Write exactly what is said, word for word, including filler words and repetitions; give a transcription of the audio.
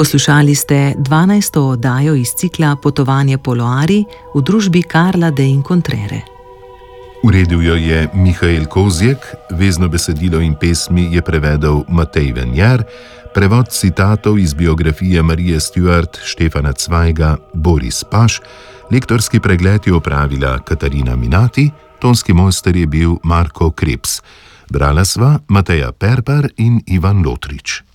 Poslušali ste dvanajsto oddajo iz cikla Potovanje po Loari v družbi Karla de Incontrere. Uredil jo je Mihael Kozjek, vezno besedilo in pesmi je prevedel Matej Venjar, prevod citatov iz biografije Marije Stuart, Štefana Cvajga, Boris Paš, lektorski pregled je opravila Katarina Minati, tonski mojster je bil Marko Krebs. Brala sva Mateja Perpar in Ivan Lotrič.